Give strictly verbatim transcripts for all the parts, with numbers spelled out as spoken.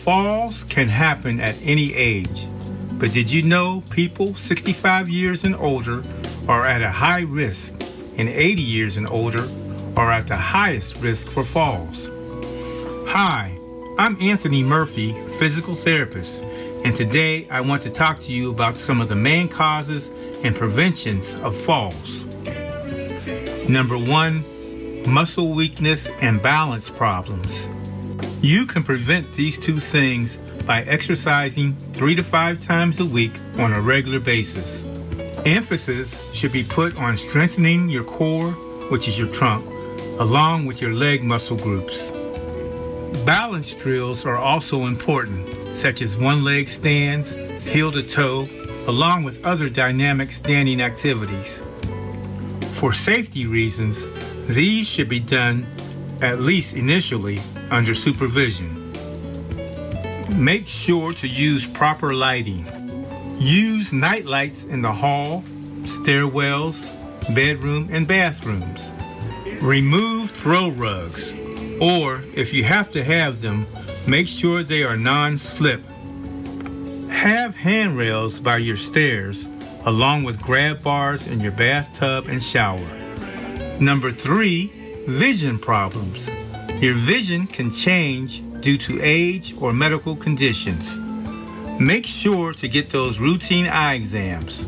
Falls can happen at any age, but did you know people sixty-five years and older are at a high risk, and eighty years and older are at the highest risk for falls? Hi, I'm Anthony Murphy, physical therapist, and today I want to talk to you about some of the main causes and preventions of falls. Number one, muscle weakness and balance problems. You can prevent these two things by exercising three to five times a week on a regular basis. Emphasis should be put on strengthening your core, which is your trunk, along with your leg muscle groups. Balance drills are also important, such as one-leg stands, heel to toe, along with other dynamic standing activities. For safety reasons, these should be done, at least initially, under supervision. Make sure to use proper lighting. Use night lights in the hall, stairwells, bedroom, and bathrooms. Remove throw rugs, or if you have to have them, make sure they are non-slip. Have handrails by your stairs, along with grab bars in your bathtub and shower. Number three, vision problems. Your vision can change due to age or medical conditions. Make sure to get those routine eye exams.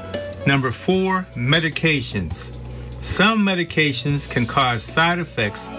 Number four, medications. Some medications can cause side effects